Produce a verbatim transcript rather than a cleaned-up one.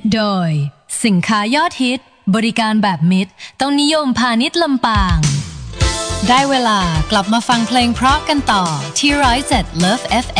โดยสินค้ายอดฮิตบริการแบบมิตรต้องนิยมพาณิชย์ลำปางได้เวลากลับมาฟังเพลงเพราะกันต่อที่ร้อยเจ็ด Love เอฟ